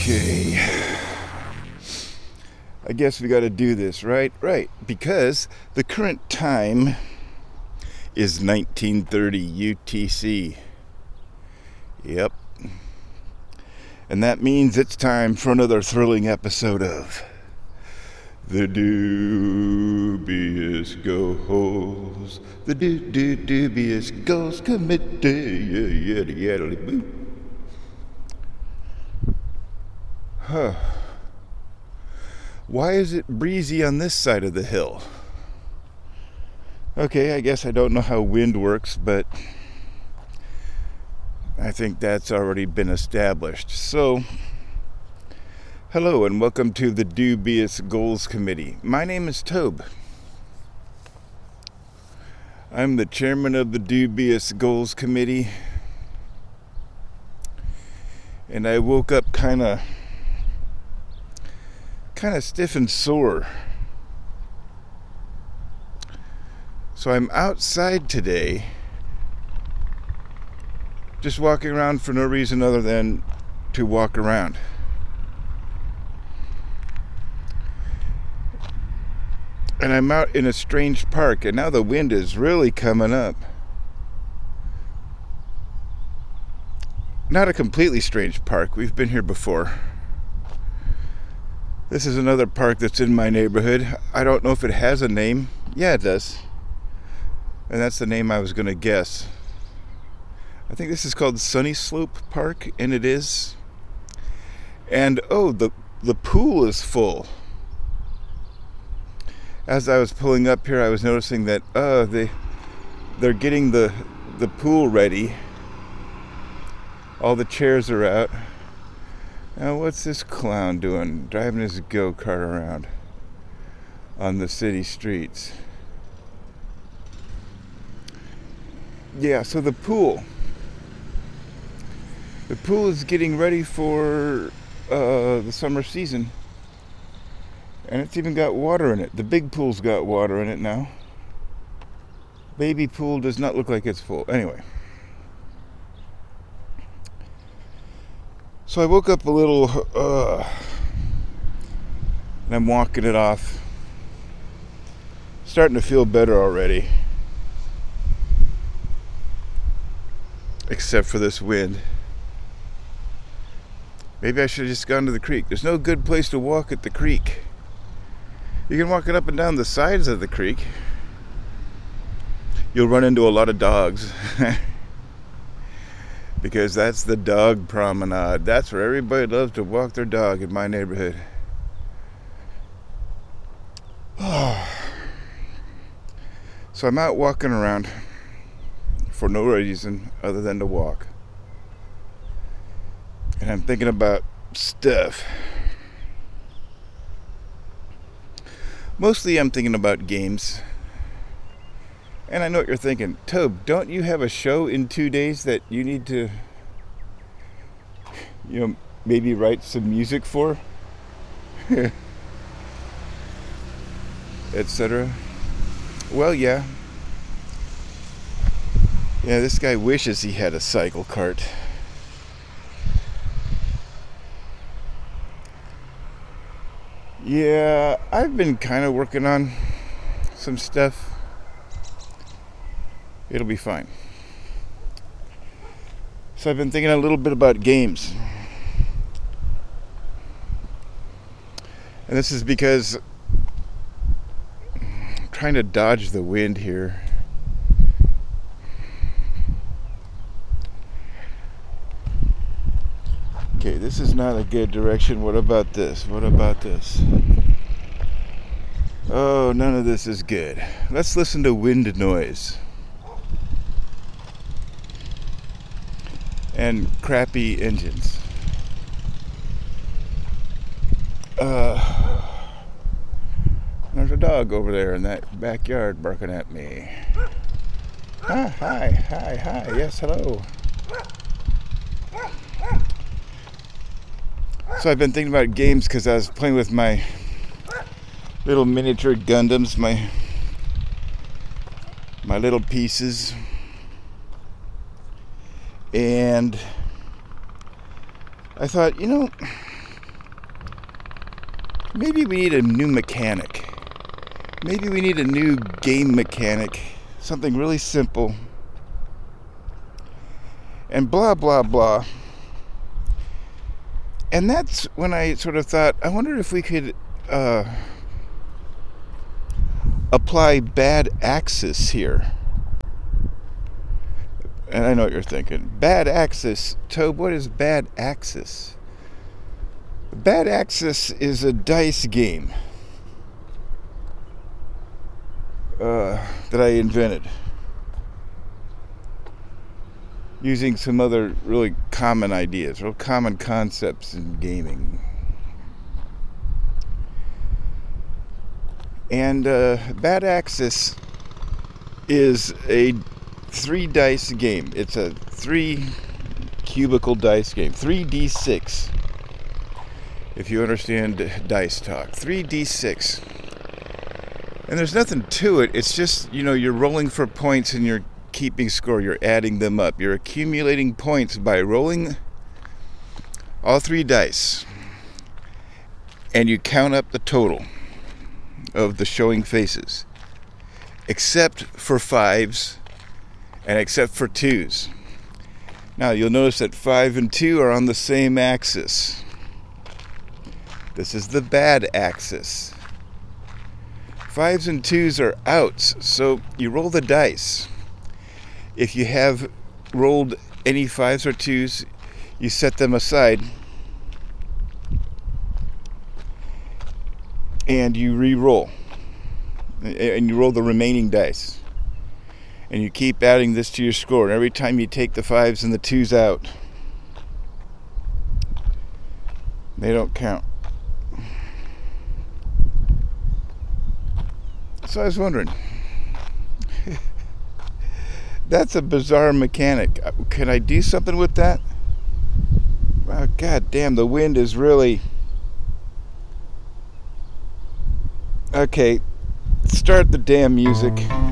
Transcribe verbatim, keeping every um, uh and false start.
Okay. I guess we got to do this, right? Right. Because the current time is nineteen thirty U T C. Yep. And that means it's time for another thrilling episode of The Dubious Goals. The du- du- Dubious Goals Committee. Yeah, yeah, yeah, boo. Huh. Why is it breezy on this side of the hill? Okay, I guess I don't know how wind works, but I think that's already been established. So, hello and welcome to the Dubious Goals Committee. My name is Tobe. I'm the chairman of the Dubious Goals Committee. And I woke up kind of kind of stiff and sore. So I'm outside today, just walking around for no reason other than to walk around. And I'm out in a strange park, and now the wind is really coming up. Not a completely strange park. We've been here before. This is another park that's in my neighborhood. I don't know if it has a name. Yeah, it does. And that's the name I was going to guess. I think this is called Sunny Slope Park, and it is. And oh, the the pool is full. As I was pulling up here, I was noticing that uh they they're getting the the pool ready. All the chairs are out. Now, what's this clown doing? Driving his go-kart around on the city streets. Yeah, so the pool. The pool is getting ready for uh, the summer season. And it's even got water in it. The big pool's got water in it now. Baby pool does not look like it's full. Anyway. So I woke up a little, uh, and I'm walking it off. Starting to feel better already. Except for this wind. Maybe I should have just gone to the creek. There's no good place to walk at the creek. You can walk it up and down the sides of the creek. You'll run into a lot of dogs. Because that's the dog promenade. That's where everybody loves to walk their dog in my neighborhood. So I'm out walking around for no reason other than to walk. And I'm thinking about stuff. Mostly I'm thinking about games. And I know what you're thinking. Tobe, don't you have a show in two days that you need to, you know, maybe write some music for? Etc. Well, yeah. Yeah, this guy wishes he had a cycle cart. Yeah, I've been kind of working on some stuff. It'll be fine. So I've been thinking a little bit about games. And this is because I'm trying to dodge the wind here. Okay, this is not a good direction. What about this? What about this? Oh, none of this is good. Let's listen to wind noise. And crappy engines. Uh, there's a dog over there in that backyard barking at me. Hi, hi, hi, hi. Yes, hello. So I've been thinking about games because I was playing with my little miniature Gundams, my my little pieces. And I thought, you know, maybe we need a new mechanic. Maybe we need a new game mechanic. Something really simple. And blah, blah, blah. And that's when I sort of thought, I wonder if we could uh, apply bad axis here. And I know what you're thinking. Bad axis. Tobe, what is bad axis? Bad axis is a dice game uh, that I invented using some other really common ideas, real common concepts in gaming. And uh, Bad Axis is a three dice game. It's a three cubicle dice game. three d six. If you understand dice talk. three d six. And there's nothing to it. It's just, you know, you're rolling for points and you're keeping score. You're adding them up. You're accumulating points by rolling all three dice. And you count up the total of the showing faces. Except for fives and except for twos. Now you'll notice that five and two are on the same axis. This is the bad axis. Fives and twos are outs, so you roll the dice. If you have rolled any fives or twos, you set them aside and you re-roll. And you roll the remaining dice. And you keep adding this to your score. And every time you take the fives and the twos out, they don't count. So I was wondering, that's a bizarre mechanic. Can I do something with that? Oh, God damn, the wind is really... Okay, start the damn music.